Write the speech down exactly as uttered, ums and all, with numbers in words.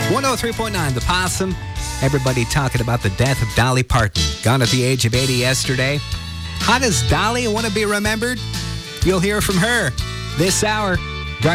one oh three point nine, The Possum. Everybody talking about the death of Dolly Parton. Gone at the age of eighty yesterday. How does Dolly want to be remembered? You'll hear from her this hour.